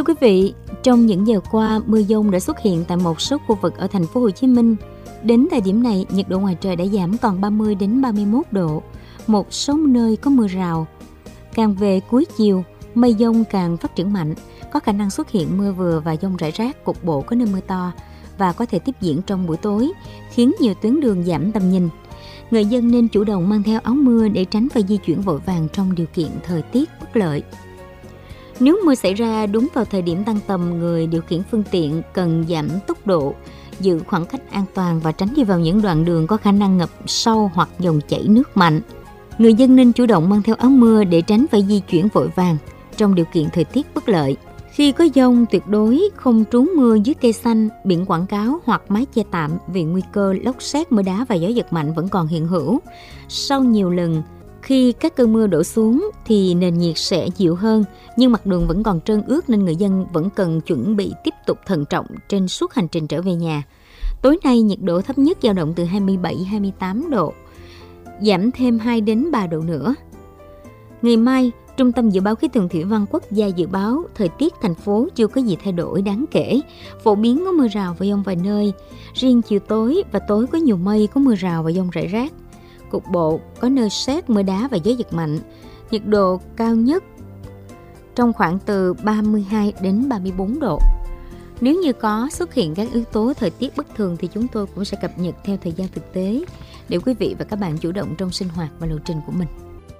Thưa quý vị, trong những giờ qua, mưa dông đã xuất hiện tại một số khu vực ở thành phố Hồ Chí Minh. Đến thời điểm này, nhiệt độ ngoài trời đã giảm còn 30 đến 31 độ. Một số nơi có mưa rào. Càng về cuối chiều, mây dông càng phát triển mạnh, có khả năng xuất hiện mưa vừa và dông rải rác, cục bộ có nơi mưa to và có thể tiếp diễn trong buổi tối, khiến nhiều tuyến đường giảm tầm nhìn. Người dân nên chủ động mang theo áo mưa để tránh phải di chuyển vội vàng trong điều kiện thời tiết bất lợi. Nếu mưa xảy ra đúng vào thời điểm tăng tầm, người điều khiển phương tiện cần giảm tốc độ, giữ khoảng cách an toàn và tránh đi vào những đoạn đường có khả năng ngập sâu hoặc dòng chảy nước mạnh. Người dân nên chủ động mang theo áo mưa để tránh phải di chuyển vội vàng trong điều kiện thời tiết bất lợi. Khi có dông, tuyệt đối không trú mưa dưới cây xanh, biển quảng cáo hoặc mái che tạm vì nguy cơ lốc sét, mưa đá và gió giật mạnh vẫn còn hiện hữu. Sau nhiều lần, khi các cơn mưa đổ xuống thì nền nhiệt sẽ dịu hơn, nhưng mặt đường vẫn còn trơn ướt nên người dân vẫn cần chuẩn bị tiếp tục thận trọng trên suốt hành trình trở về nhà. Tối nay nhiệt độ thấp nhất dao động từ 27-28 độ, giảm thêm 2 đến 3 độ nữa. Ngày mai, Trung tâm Dự báo Khí tượng Thủy văn Quốc gia dự báo thời tiết thành phố chưa có gì thay đổi đáng kể, phổ biến có mưa rào và dông vài nơi. Riêng chiều tối và tối có nhiều mây, có mưa rào và dông rải rác. Cục bộ có nơi sét, mưa đá và gió giật mạnh. Nhiệt độ cao nhất trong khoảng từ 32 đến 34 độ. Nếu như có xuất hiện các yếu tố thời tiết bất thường thì chúng tôi cũng sẽ cập nhật theo thời gian thực tế để quý vị và các bạn chủ động trong sinh hoạt và lộ trình của mình.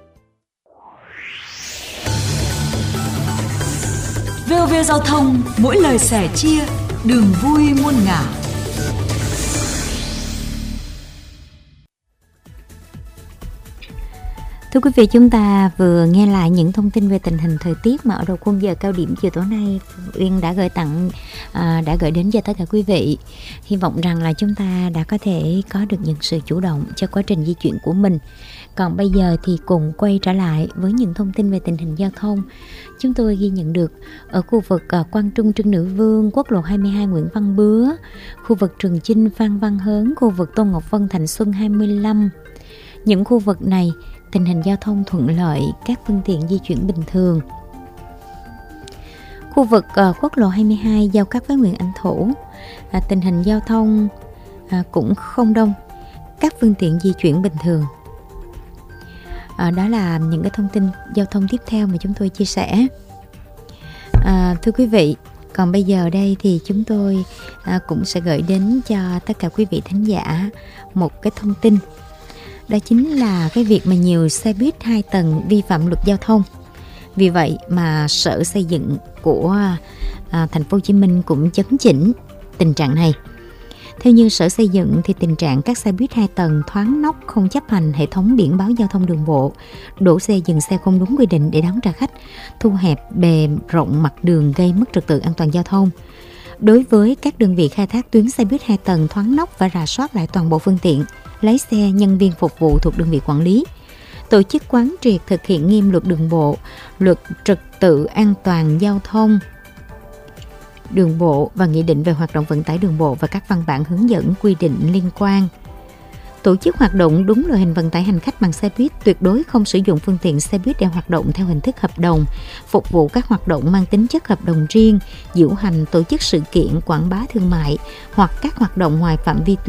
VOV Giao thông, mỗi lời sẻ chia, đường vui muôn ngả. Thưa quý vị, chúng ta vừa nghe lại những thông tin về tình hình thời tiết mà ở đầu khung giờ cao điểm chiều tối nay Uyên đã gửi đến cho tất cả quý vị. Hy vọng rằng là chúng ta đã có thể có được những sự chủ động cho quá trình di chuyển của mình. Còn bây giờ thì cùng quay trở lại với những thông tin về tình hình giao thông. Chúng tôi ghi nhận được ở khu vực Quang Trung Trưng Nữ Vương, quốc lộ 22 Nguyễn Văn Bứa, khu vực Trường Chinh Phan Văn Hớn, khu vực Tôn Ngọc Vân Thành Xuân 25. Những khu vực này tình hình giao thông thuận lợi, các phương tiện di chuyển bình thường. Khu vực quốc lộ 22 giao cắt với Nguyễn Anh Thủ, tình hình giao thông cũng không đông, các phương tiện di chuyển bình thường. Đó là những cái thông tin giao thông tiếp theo mà chúng tôi chia sẻ. Thưa quý vị, còn bây giờ đây thì chúng tôi cũng sẽ gửi đến cho tất cả quý vị thính giả một cái thông tin. Đó chính là cái việc mà nhiều xe buýt 2 tầng vi phạm luật giao thông. Vì vậy mà Sở Xây dựng của thành phố Hồ Chí Minh cũng chấn chỉnh tình trạng này. Theo như Sở Xây dựng thì tình trạng các xe buýt 2 tầng thoáng nóc không chấp hành hệ thống biển báo giao thông đường bộ, đổ xe dừng xe không đúng quy định để đón trả khách, thu hẹp bề rộng mặt đường gây mất trật tự an toàn giao thông. Đối với các đơn vị khai thác tuyến xe buýt 2 tầng thoáng nóc và rà soát lại toàn bộ phương tiện, lái xe, nhân viên phục vụ thuộc đơn vị quản lý. Tổ chức quán triệt thực hiện nghiêm luật đường bộ, luật trật tự an toàn giao thông đường bộ và nghị định về hoạt động vận tải đường bộ và các văn bản hướng dẫn quy định liên quan. Tổ chức hoạt động đúng loại hình vận tải hành khách bằng xe buýt, tuyệt đối không sử dụng phương tiện xe buýt để hoạt động theo hình thức hợp đồng, phục vụ các hoạt động mang tính chất hợp đồng riêng, diễu hành, tổ chức sự kiện, quảng bá thương mại hoặc các hoạt động ngoài phạm vi